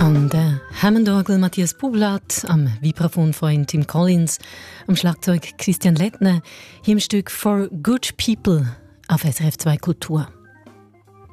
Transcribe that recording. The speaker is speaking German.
An der Hammondorgel Matthias Bublatt, am Vibraphonfreund Tim Collins, am Schlagzeug Christian Lettner, hier im Stück For Good People auf SRF 2 Kultur.